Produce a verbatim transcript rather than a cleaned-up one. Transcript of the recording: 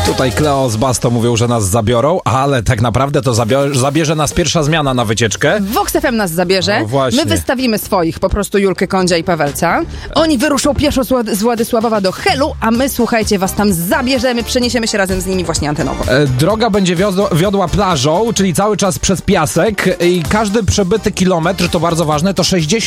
Tutaj Kleo z Basto mówią, że nas zabiorą, ale tak naprawdę to zabio- zabierze nas pierwsza zmiana na wycieczkę. Vox F M nas zabierze. No właśnie. My wystawimy swoich, po prostu Julkę Kondzia i Pawelca. Oni wyruszą pieszo z Ład- z Władysławowa do Helu, a my, słuchajcie, was tam zabierzemy, przeniesiemy się razem z nimi właśnie antenowo. E, Droga będzie wiodła, wiodła plażą, czyli cały czas przez piasek i każdy przebyty kilometr, to bardzo ważne, to sześćdziesiąt